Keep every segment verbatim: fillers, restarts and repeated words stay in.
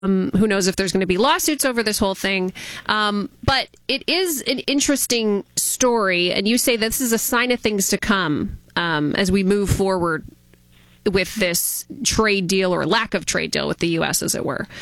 Um, who knows if there's going to be lawsuits over this whole thing. Um, but it is an interesting story. And you say this is a sign of things to come um, as we move forward with this trade deal or lack of trade deal with the U S, as it were.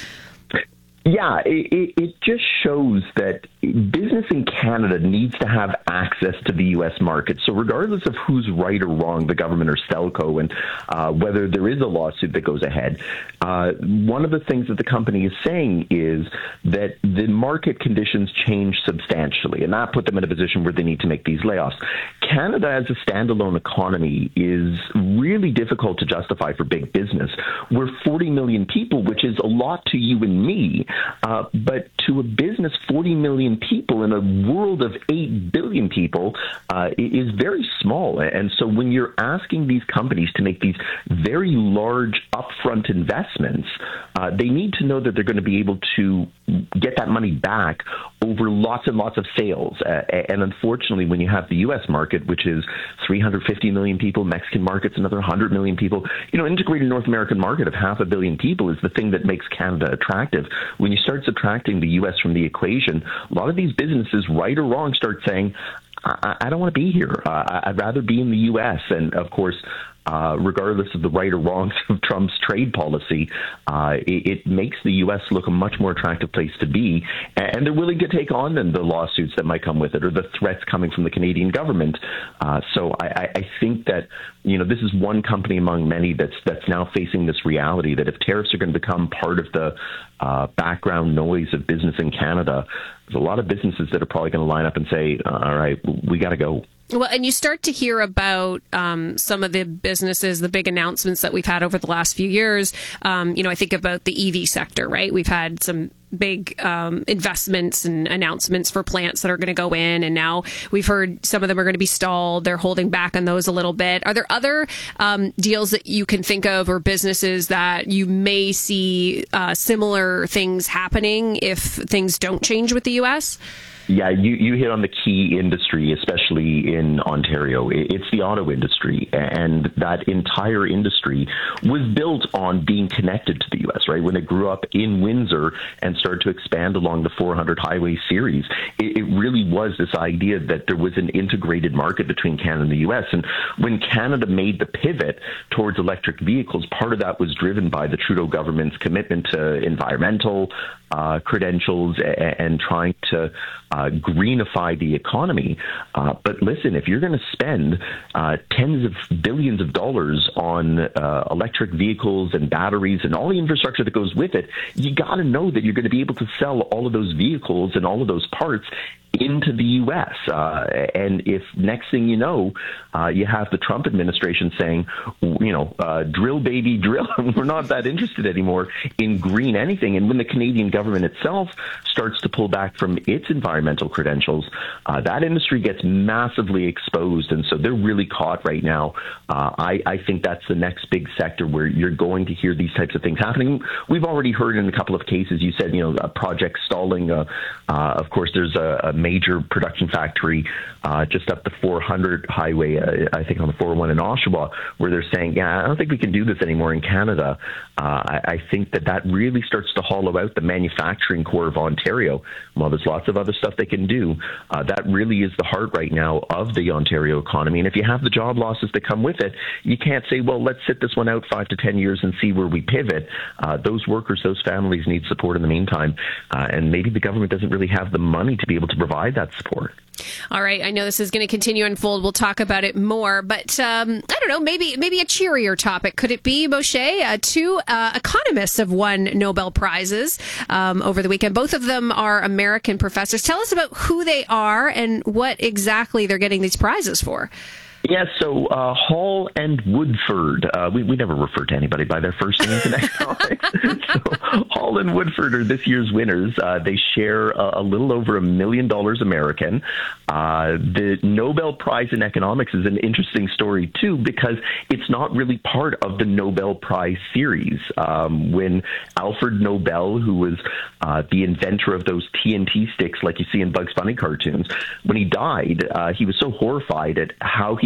Yeah, it, it just shows that business in Canada needs to have access to the U S market. So regardless of who's right or wrong, the government or Stelco, and uh, whether there is a lawsuit that goes ahead, uh, one of the things that the company is saying is that the market conditions change substantially, and that put them in a position where they need to make these layoffs. Canada as a standalone economy is really difficult to justify for big business. We're forty million people, which is a lot to you and me. Uh, but to a business, forty million people in a world of eight billion people uh, is very small. And so when you're asking these companies to make these very large upfront investments, uh, they need to know that they're going to be able to get that money back over lots and lots of sales. Uh, and unfortunately, when you have the U S market, which is three hundred fifty million people, Mexican market's another one hundred million people, you know, integrated North American market of half a billion people is the thing that makes Canada attractive. When you start subtracting the U S from the equation, a lot of these businesses, right or wrong, start saying, I, I don't want to be here. Uh, I'd rather be in the U S. And of course, Uh, regardless of the right or wrongs of Trump's trade policy, uh, it, it makes the U S look a much more attractive place to be. And they're willing to take on then the lawsuits that might come with it or the threats coming from the Canadian government. Uh, so I, I think that, you know, this is one company among many that's that's now facing this reality that if tariffs are going to become part of the uh, background noise of business in Canada, there's a lot of businesses that are probably going to line up and say, all right, we got to go. Well, and you start to hear about um, some of the businesses, the big announcements that we've had over the last few years. Um, you know, I think about the E V sector, right? We've had some big um, investments and announcements for plants that are going to go in. And now we've heard some of them are going to be stalled. They're holding back on those a little bit. Are there other um, deals that you can think of or businesses that you may see uh, similar things happening if things don't change with the U S? Yeah, you, you hit on the key industry, especially in Ontario. It's the auto industry, and that entire industry was built on being connected to the U S, right? When it grew up in Windsor and started to expand along the four hundred highway series, it, it really was this idea that there was an integrated market between Canada and the U S. And when Canada made the pivot towards electric vehicles, part of that was driven by the Trudeau government's commitment to environmental uh, credentials and, and trying to Uh, greenify the economy. Uh, but listen, if you're going to spend uh, tens of billions of dollars on uh, electric vehicles and batteries and all the infrastructure that goes with it, you got to know that you're going to be able to sell all of those vehicles and all of those parts into the U S. Uh, and if next thing you know, uh, you have the Trump administration saying, you know, uh, drill, baby, drill. We're not that interested anymore in green anything. And when the Canadian government itself starts to pull back from its environmental credentials, uh, that industry gets massively exposed. And so they're really caught right now. Uh, I, I think that's the next big sector where you're going to hear these types of things happening. We've already heard in a couple of cases, you said, you know, a project stalling. Uh, uh, of course, there's a, a major production factory uh, just up the four hundred highway, uh, I think on the four oh one in Oshawa, where they're saying, yeah, I don't think we can do this anymore in Canada. Uh, I, I think that that really starts to hollow out the manufacturing core of Ontario. While there's lots of other stuff they can do, uh, that really is the heart right now of the Ontario economy. And if you have the job losses that come with it, you can't say, well, let's sit this one out five to ten years and see where we pivot. Uh, those workers, those families need support in the meantime. Uh, and maybe the government doesn't really have the money to be able to provide that support. All right. I know this is going to continue to unfold. We'll talk about it more. But um, I don't know, maybe maybe a cheerier topic. Could it be, Moshe? Uh, two uh, economists have won Nobel Prizes um, over the weekend. Both of them are American professors. Tell us about who they are and what exactly they're getting these prizes for. Yeah, so uh, Hall and Woodford, uh, we, we never refer to anybody by their first names in economics. So Hall and Woodford are this year's winners. Uh, they share a, a little over a million dollars American. Uh, the Nobel Prize in Economics is an interesting story, too, because it's not really part of the Nobel Prize series. Um, when Alfred Nobel, who was uh, the inventor of those T N T sticks like you see in Bugs Bunny cartoons, when he died, uh, he was so horrified at how he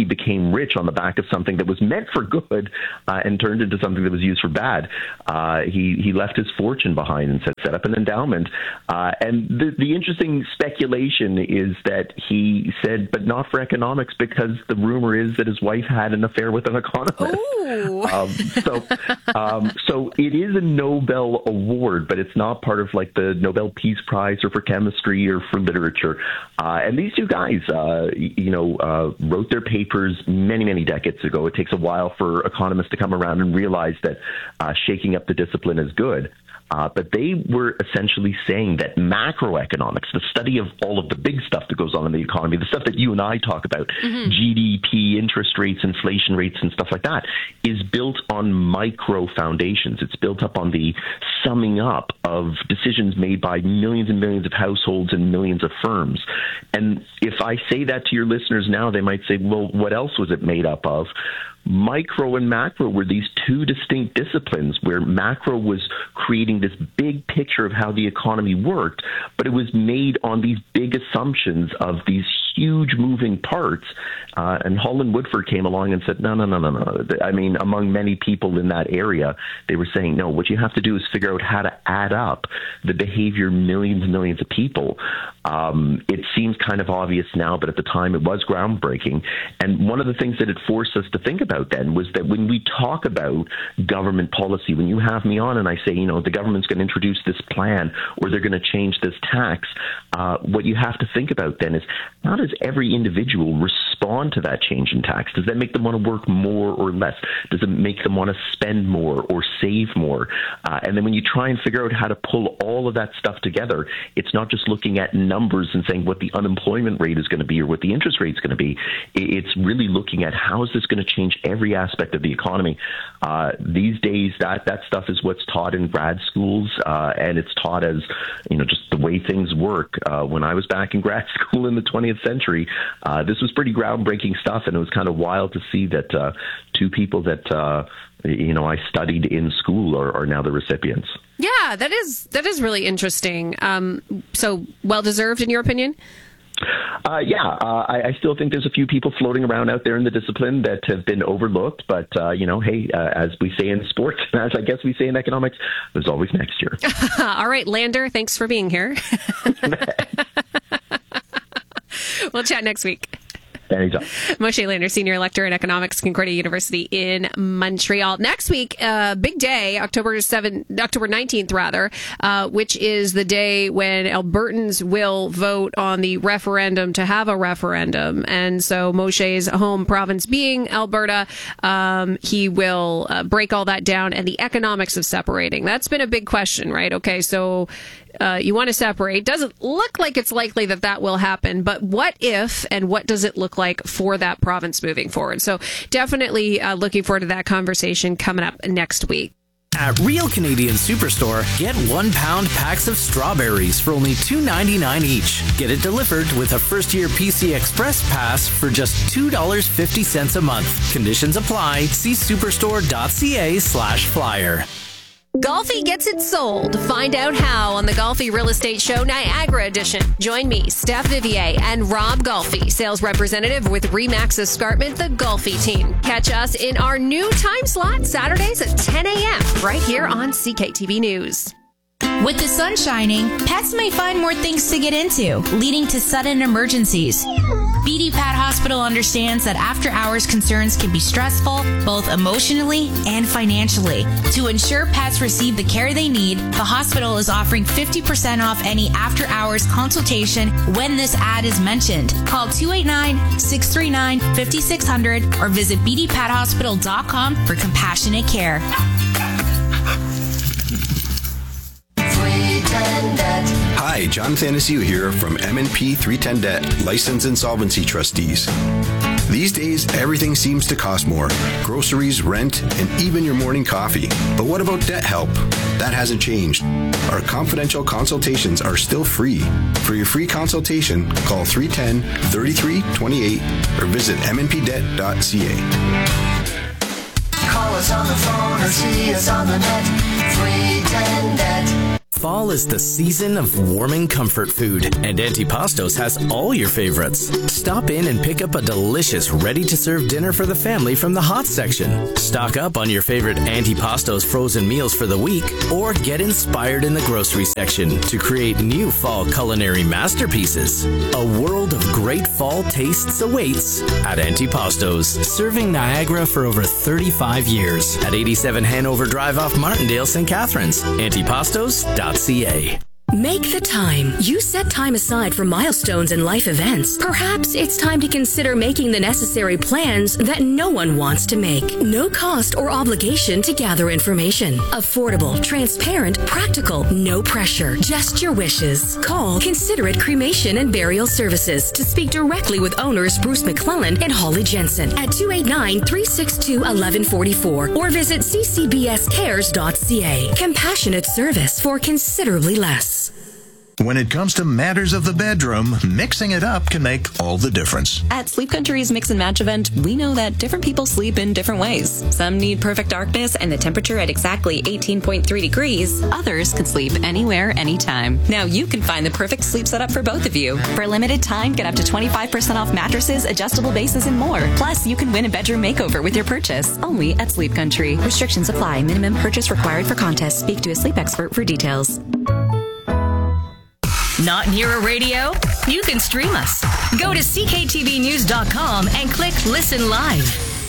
he became rich on the back of something that was meant for good uh, and turned into something that was used for bad. Uh, he, he left his fortune behind and said, set up an endowment. Uh, and the, the interesting speculation is that he said, but not for economics, because the rumor is that his wife had an affair with an economist. Um, so, um, so it is a Nobel Award, but it's not part of like the Nobel Peace Prize or for chemistry or for literature. Uh, and these two guys, uh, you know, uh, wrote their papers many, many decades ago. It takes a while for economists to come around and realize that uh, shaking up the discipline is good. Uh, but they were essentially saying that macroeconomics, the study of all of the big stuff that goes on in the economy, the stuff that you and I talk about, mm-hmm. G D P, interest rates, inflation rates, and stuff like that, is built on micro foundations. It's built up on the summing up of decisions made by millions and millions of households and millions of firms. And if I say that to your listeners now, they might say, well, what else was it made up of? Micro and macro were these two distinct disciplines where macro was creating this big picture of how the economy worked, but it was made on these big assumptions of these huge moving parts. Uh, and Holland Woodford came along and said, no, no, no, no, no. I mean, among many people in that area, they were saying, no, what you have to do is figure out how to add up the behavior of millions and millions of people. Um, it seems kind of obvious now, but at the time it was groundbreaking. And one of the things that it forced us to think about then was that when we talk about government policy, when you have me on and I say, you know, the government's going to introduce this plan or they're going to change this tax, uh, what you have to think about then is how does every individual respond to that change in tax? Does that make them want to work more or less? Does it make them want to spend more or save more? Uh, and then when you try and figure out how to pull all of that stuff together, it's not just looking at numbers and saying what the unemployment rate is going to be or what the interest rate is going to be. It's really looking at how is this going to change every aspect of the economy. Uh, these days, that, that stuff is what's taught in grad schools, uh, and it's taught as, you know, just the way things work. Uh, when I was back in grad school in the twentieth century, uh, this was pretty groundbreaking stuff, and it was kind of wild to see that uh, two people that, uh, you know, I studied in school are, are now the recipients. Yeah, that is that is really interesting. Um, so well-deserved, in your opinion? Uh, yeah, uh, I, I still think there's a few people floating around out there in the discipline that have been overlooked. But, uh, you know, hey, uh, as we say in sports, as I guess we say in economics, there's always next year. All right, Lander, thanks for being here. We'll chat next week. Anytime. Moshe Lander, Senior Lecturer in Economics, Concordia University in Montreal. Next week, uh, big day, October seventh, October nineteenth, rather, uh, which is the day when Albertans will vote on the referendum to have a referendum. And so Moshe's home province being Alberta, um, he will uh, break all that down and the economics of separating. That's been a big question, right? Okay, so Uh, you want to separate. Doesn't look like it's likely that that will happen, but what if, and what does it look like for that province moving forward? So definitely uh, looking forward to that conversation coming up next week. At Real Canadian Superstore, get one pound packs of strawberries for only two ninety-nine each. Get it delivered with a first-year P C Express pass for just two dollars and fifty cents a month. Conditions apply. See superstore.ca slash flyer. Golfi gets it sold. Find out how on the Golfi Real Estate Show Niagara Edition. Join me, Steph Vivier, and Rob Golfi, sales representative with Remax Escarpment, the Golfi team. Catch us in our new time slot, Saturdays at ten a.m. right here on C K T V News. With the sun shining, pets may find more things to get into, leading to sudden emergencies. B D Pat Hospital understands that after-hours concerns can be stressful, both emotionally and financially. To ensure pets receive the care they need, the hospital is offering fifty percent off any after-hours consultation when this ad is mentioned. Call two eight nine, six three nine, five six zero zero or visit b d pat hospital dot com for compassionate care. Hi, John Thanasiu here from M and P three ten Debt, Licensed Insolvency Trustees. These days, everything seems to cost more. Groceries, rent, and even your morning coffee. But what about debt help? That hasn't changed. Our confidential consultations are still free. For your free consultation, call three one zero, three three two eight or visit m n p debt dot c a. Call us on the phone or see us on the net. three ten debt. Fall is the season of warming comfort food, and Antipastos has all your favorites. Stop in and pick up a delicious, ready-to-serve dinner for the family from the hot section. Stock up on your favorite Antipastos frozen meals for the week, or get inspired in the grocery section to create new fall culinary masterpieces. A world of great fall tastes awaits at Antipastos, serving Niagara for over thirty-five years at eighty-seven Hanover Drive off Martindale, Saint Catharines. antipastos dot c a. Make the time. You set time aside for milestones and life events. Perhaps it's time to consider making the necessary plans that no one wants to make. No cost or obligation to gather information. Affordable, transparent, practical, no pressure. Just your wishes. Call Considerate Cremation and Burial Services to speak directly with owners Bruce McClellan and Holly Jensen at two eight nine, three six two, one one four four or visit c c b s cares dot c a. Compassionate service for considerably less. When it comes to matters of the bedroom, mixing it up can make all the difference. At Sleep Country's Mix and Match event, we know that different people sleep in different ways. Some need perfect darkness and the temperature at exactly eighteen point three degrees. Others can sleep anywhere, anytime. Now you can find the perfect sleep setup for both of you. For a limited time, get up to twenty-five percent off mattresses, adjustable bases, and more. Plus, you can win a bedroom makeover with your purchase. Only at Sleep Country. Restrictions apply. Minimum purchase required for contest. Speak to a sleep expert for details. Not near a radio? You can stream us. Go to c k t v news dot com and click Listen Live.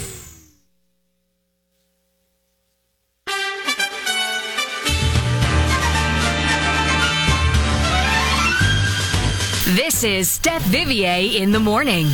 This is Steph Vivier in the morning.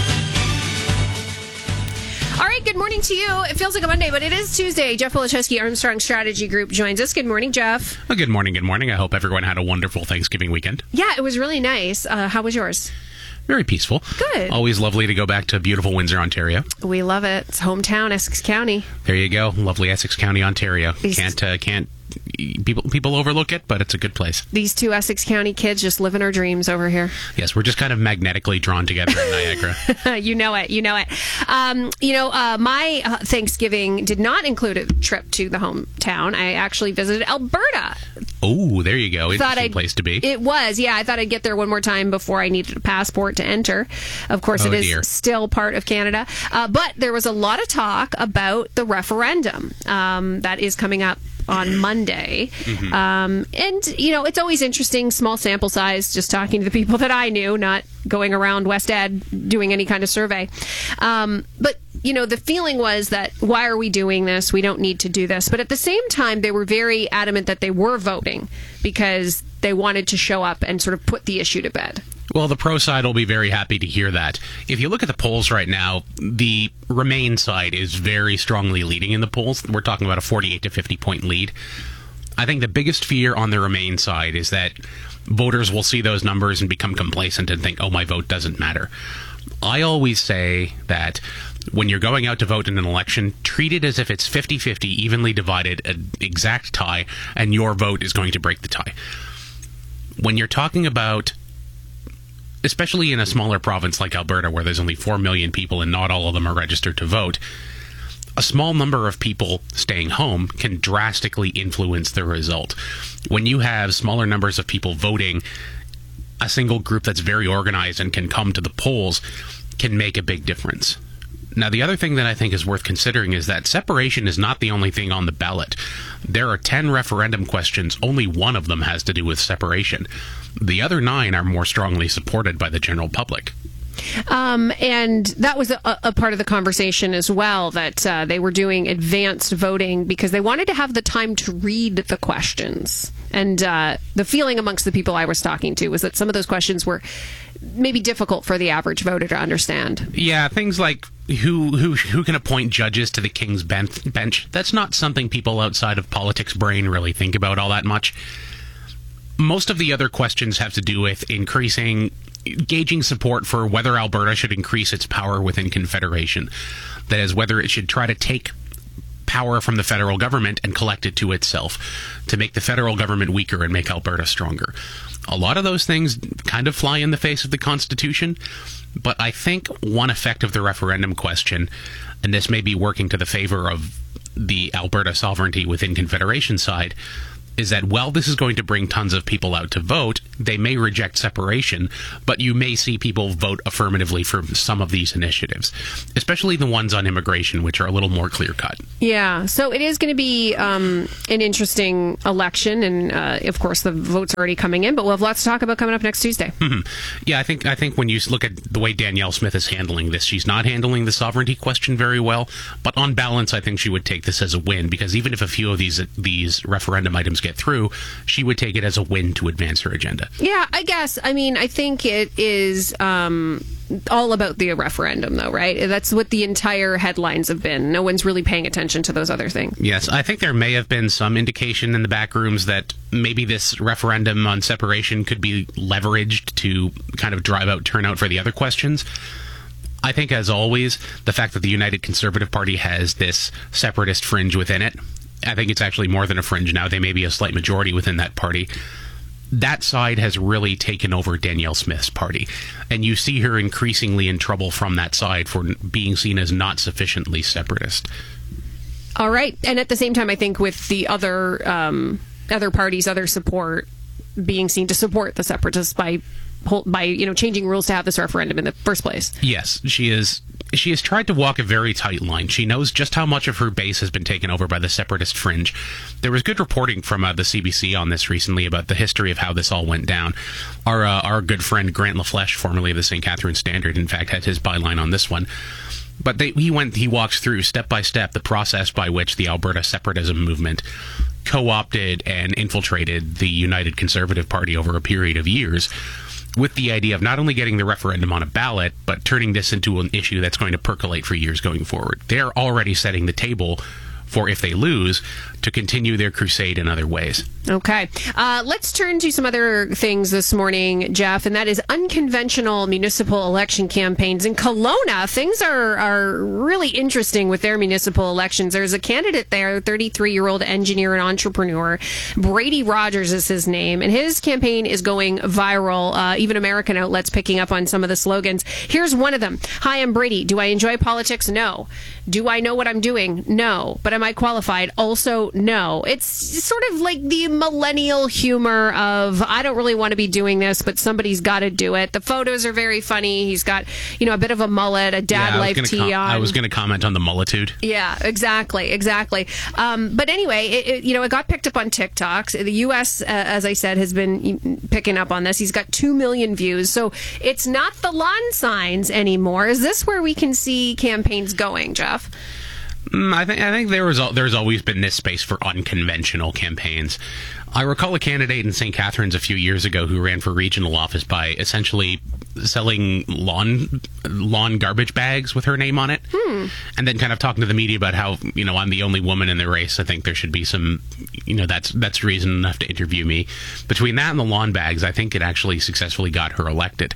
All right, good morning to you. It feels like a Monday, but it is Tuesday. Jeff Woloszewski, Armstrong Strategy Group, joins us. Good morning, Jeff. Well, good morning, good morning. I hope everyone had a wonderful Thanksgiving weekend. Yeah, it was really nice. Uh, how was yours? Very peaceful. Good. Always lovely to go back to beautiful Windsor, Ontario. We love it. It's hometown, Essex County. There you go. Lovely Essex County, Ontario. These- Can't, uh, can't, people people overlook it, but it's a good place. These two Essex County kids just living our dreams over here. Yes, we're just kind of magnetically drawn together in Niagara. You know it. You know it. Um, you know, uh, my uh, Thanksgiving did not include a trip to the hometown. I actually visited Alberta. Oh, there you go. Interesting I'd, place to be. It was, yeah. I thought I'd get there one more time before I needed a passport to enter. Of course, Oh, it is dear. still part of Canada. Uh, but there was a lot of talk about the referendum um, that is coming up on Monday. Mm-hmm. Um, and, you know, it's always interesting, small sample size, just talking to the people that I knew, not going around West Ed doing any kind of survey. Um, but, you know, the feeling was that, why are we doing this? We don't need to do this. But at the same time, they were very adamant that they were voting because they wanted to show up and sort of put the issue to bed. Well, the pro side will be very happy to hear that. If you look at the polls right now, the Remain side is very strongly leading in the polls. We're talking about a forty-eight to fifty point lead. I think the biggest fear on the Remain side is that voters will see those numbers and become complacent and think, oh, my vote doesn't matter. I always say that when you're going out to vote in an election, treat it as if it's fifty-fifty, evenly divided, an exact tie, and your vote is going to break the tie. When you're talking about, especially in a smaller province like Alberta, where there's only four million people and not all of them are registered to vote, a small number of people staying home can drastically influence the result. When you have smaller numbers of people voting, a single group that's very organized and can come to the polls can make a big difference. Now, the other thing that I think is worth considering is that separation is not the only thing on the ballot. There are ten referendum questions. Only one of them has to do with separation. The other nine are more strongly supported by the general public. Um, and that was a, a part of the conversation as well, that uh, they were doing advanced voting because they wanted to have the time to read the questions. And uh, the feeling amongst the people I was talking to was that some of those questions were maybe difficult for the average voter to understand. Yeah, things like who who who can appoint judges to the King's bench. That's not something people outside of politics brain really think about all that much. Most of the other questions have to do with increasing, gauging support for whether Alberta should increase its power within Confederation. That is, whether it should try to take power from the federal government and collect it to itself, to make the federal government weaker and make Alberta stronger. A lot of those things kind of fly in the face of the Constitution, but I think one effect of the referendum question, and this may be working to the favor of the Alberta sovereignty within Confederation side, is that while this is going to bring tons of people out to vote, they may reject separation, but you may see people vote affirmatively for some of these initiatives, especially the ones on immigration, which are a little more clear-cut. Yeah, so it is going to be um, an interesting election, and uh, of course the votes are already coming in, but we'll have lots to talk about coming up next Tuesday. Mm-hmm. Yeah, I think I think when you look at the way Danielle Smith is handling this, she's not handling the sovereignty question very well, but on balance, I think she would take this as a win, because even if a few of these these referendum items get through, she would take it as a win to advance her agenda. Yeah, I guess. I mean, I think it is um, all about the referendum, though, right? That's what the entire headlines have been. No one's really paying attention to those other things. Yes, I think there may have been some indication in the back rooms that maybe this referendum on separation could be leveraged to kind of drive out turnout for the other questions. I think, as always, the fact that the United Conservative Party has this separatist fringe within it, I think it's actually more than a fringe now. They may be a slight majority within that party. That side has really taken over Danielle Smith's party, and you see her increasingly in trouble from that side for being seen as not sufficiently separatist. All right, and at the same time, I think with the other um, other parties, other support being seen to support the separatists by by you know changing rules to have this referendum in the first place. Yes, she is. She has tried to walk a very tight line. She knows just how much of her base has been taken over by the separatist fringe. There was good reporting from uh, the C B C on this recently about the history of how this all went down. Our uh, our good friend Grant LaFleche, formerly of the Saint Catharines Standard, in fact, had his byline on this one. But they, he went, he walks through step by step the process by which the Alberta separatism movement co-opted and infiltrated the United Conservative Party over a period of years, with the idea of not only getting the referendum on a ballot, but turning this into an issue that's going to percolate for years going forward. They're already setting the table for, if they lose, to continue their crusade in other ways. Okay. Uh, let's turn to some other things this morning, Jeff, and that is unconventional municipal election campaigns. In Kelowna, things are, are really interesting with their municipal elections. There's a candidate there, thirty-three-year-old engineer and entrepreneur. Brady Rogers is his name, and his campaign is going viral. Uh, even American outlets picking up on some of the slogans. Here's one of them. Hi, I'm Brady. Do I enjoy politics? No. Do I know what I'm doing? No. But am I qualified? Also, no. It's sort of like the millennial humor of, I don't really want to be doing this, but somebody's got to do it. The photos are very funny. He's got, you know, a bit of a mullet, a dad yeah, life tee com- on. I was going to comment on the mullitude. Yeah, exactly, exactly. Um, but anyway, it, it, you know, it got picked up on TikTok. The U S, uh, as I said, has been picking up on this. He's got two million views. So it's not the lawn signs anymore. Is this where we can see campaigns going, Jeff? Mm, I think I think there was there's always been this space for unconventional campaigns. I recall a candidate in Saint Catharines a few years ago who ran for regional office by essentially selling lawn lawn garbage bags with her name on it, hmm. and then kind of talking to the media about how, you know, I'm the only woman in the race. I think there should be some, you know, that's that's reason enough to interview me. Between that and the lawn bags, I think it actually successfully got her elected.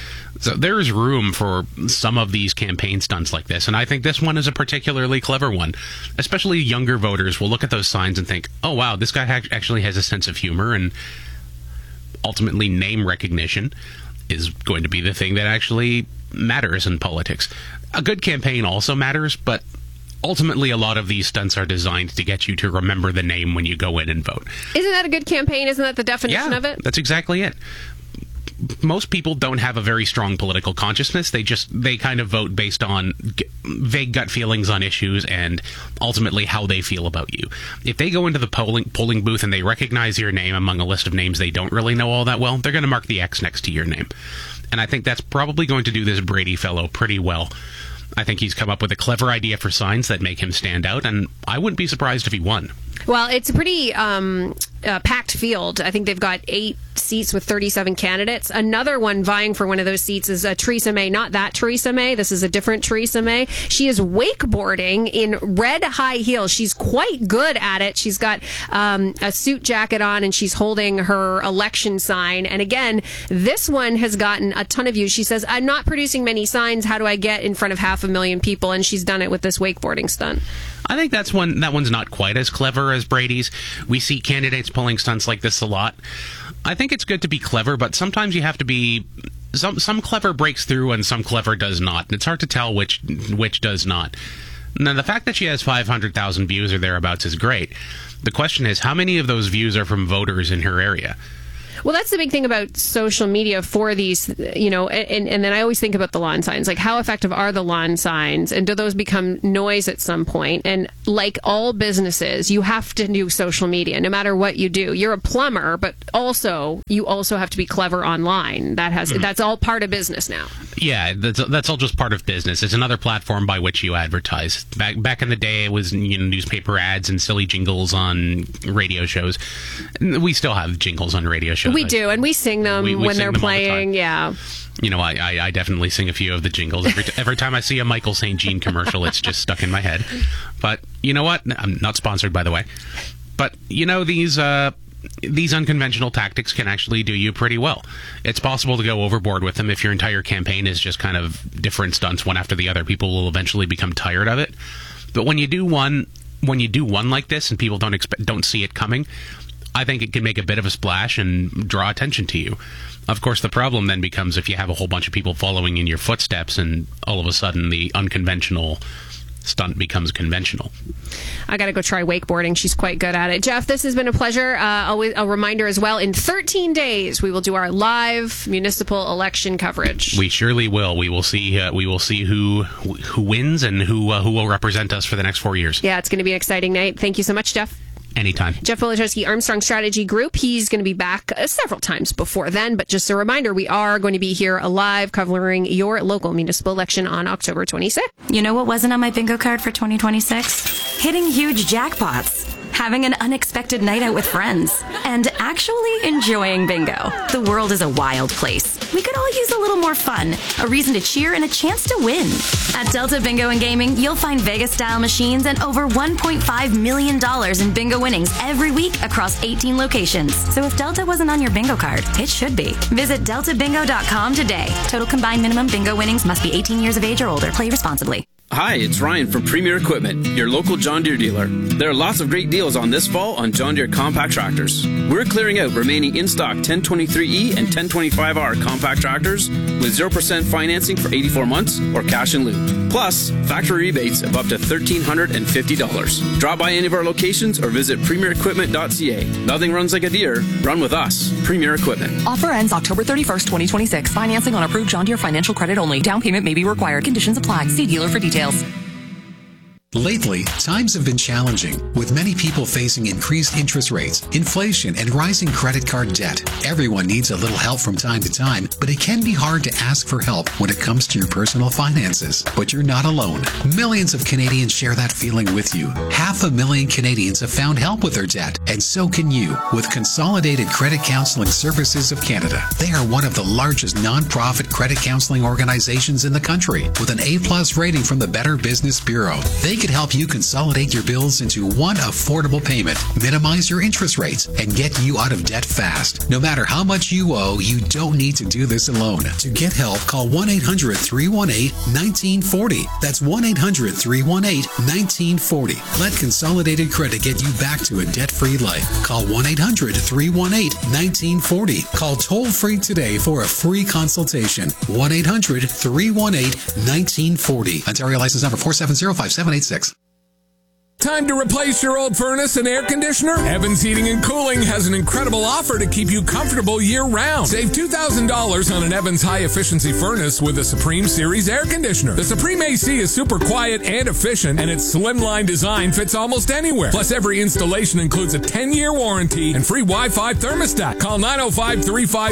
So there is room for some of these campaign stunts like this, and I think this one is a particularly clever one. Especially younger voters will look at those signs and think, oh, wow, this guy ha- actually has a sense of humor, and ultimately name recognition is going to be the thing that actually matters in politics. A good campaign also matters, but ultimately a lot of these stunts are designed to get you to remember the name when you go in and vote. Isn't that a good campaign? Isn't that the definition yeah, of it? That's exactly it. Most people don't have a very strong political consciousness. They just, they kind of vote based on g- vague gut feelings on issues and ultimately how they feel about you. If they go into the polling polling booth and they recognize your name among a list of names they don't really know all that well, they're going to mark the X next to your name. And I think that's probably going to do this Brady fellow pretty well. I think he's come up with a clever idea for signs that make him stand out, and I wouldn't be surprised if he won. Well, it's a pretty um, uh, packed field. I think they've got eight seats with thirty-seven candidates. Another one vying for one of those seats is uh, Theresa May. Not that Theresa May. This is a different Theresa May. She is wakeboarding in red high heels. She's quite good at it. She's got um, a suit jacket on, and she's holding her election sign. And again, this one has gotten a ton of views. She says, I'm not producing many signs. How do I get in front of half a million people? And she's done it with this wakeboarding stunt. I think that's one. That one's not quite as clever as Brady's. We see candidates pulling stunts like this a lot. I think it's good to be clever, but sometimes you have to be. Some some clever breaks through and some clever does not. And it's hard to tell which which does not. Now, the fact that she has five hundred thousand views or thereabouts is great. The question is, how many of those views are from voters in her area? Well, that's the big thing about social media for these, you know, and, and then I always think about the lawn signs. Like, how effective are the lawn signs? And do those become noise at some point? And like all businesses, you have to do social media no matter what you do. You're a plumber, but also you also have to be clever online. That has mm-hmm. That's all part of business now. Yeah, that's, that's all just part of business. It's another platform by which you advertise. Back back in the day, it was, you know, newspaper ads and silly jingles on radio shows. We still have jingles on radio shows. We do, and we sing them we, we when sing they're them playing. The yeah, you know, I, I, I definitely sing a few of the jingles every, t- every time I see a Michael Saint Jean commercial. It's just stuck in my head. But you know what? I'm not sponsored, by the way. But you know, these uh, these unconventional tactics can actually do you pretty well. It's possible to go overboard with them if your entire campaign is just kind of different stunts one after the other. People will eventually become tired of it. But when you do one, when you do one like this, and people don't expect, don't see it coming, I think it can make a bit of a splash and draw attention to you. Of course, the problem then becomes if you have a whole bunch of people following in your footsteps and all of a sudden the unconventional stunt becomes conventional. I got to go try wakeboarding. She's quite good at it. Jeff, this has been a pleasure. Uh, always a reminder as well, in thirteen days, we will do our live municipal election coverage. We surely will. We will see uh, We will see who who wins and who, uh, who will represent us for the next four years. Yeah, it's going to be an exciting night. Thank you so much, Jeff. Anytime. Jeff Wojciechowski, Armstrong Strategy Group. He's going to be back uh, several times before then, but just a reminder, we are going to be here live covering your local municipal election on October twenty-sixth. You know what wasn't on my bingo card for twenty twenty-six? Hitting huge jackpots, having an unexpected night out with friends, and actually enjoying bingo. The world is a wild place. We could all use a little more fun, a reason to cheer, and a chance to win. At Delta Bingo and Gaming, you'll find Vegas-style machines and over one point five million dollars in bingo winnings every week across eighteen locations. So if Delta wasn't on your bingo card, it should be. Visit delta bingo dot com today. Total combined minimum bingo winnings must be eighteen years of age or older. Play responsibly. Hi, it's Ryan from Premier Equipment, your local John Deere dealer. There are lots of great deals on this fall on John Deere compact tractors. We're clearing out remaining in-stock ten twenty-three E and ten twenty-five R compact tractors with zero percent financing for eighty-four months or cash in lieu. Plus, factory rebates of up to one thousand three hundred fifty dollars. Drop by any of our locations or visit premier equipment dot c a. Nothing runs like a Deere. Run with us. Premier Equipment. Offer ends October thirty-first, twenty twenty-six. Financing on approved John Deere financial credit only. Down payment may be required. Conditions apply. See dealer for details. Lately, times have been challenging, with many people facing increased interest rates, inflation, and rising credit card debt. Everyone needs a little help from time to time, but it can be hard to ask for help when it comes to your personal finances. But you're not alone. Millions of Canadians share that feeling with you. Half a million Canadians have found help with their debt, and so can you with Consolidated Credit Counseling Services of Canada. They are one of the largest non-profit credit counseling organizations in the country, with an A-plus rating from the Better Business Bureau. They could help you consolidate your bills into one affordable payment, minimize your interest rates, and get you out of debt fast. No matter how much you owe, you don't need to do this alone. To get help, call one eight hundred, three one eight, one nine four zero. That's one eight hundred, three one eight, one nine four zero. Let Consolidated Credit get you back to a debt-free life. Call one eight hundred, three one eight, one nine four zero. Call toll-free today for a free consultation. one eight hundred, three one eight, one nine four zero. Ontario license number four seven zero, five seven eight six. Time to replace your old furnace and air conditioner? Evans Heating and Cooling has an incredible offer to keep you comfortable year-round. Save two thousand dollars on an Evans high-efficiency furnace with a Supreme Series air conditioner. The Supreme A C is super quiet and efficient, and its slimline design fits almost anywhere. Plus, every installation includes a ten-year warranty and free Wi-Fi thermostat. Call nine oh five, three five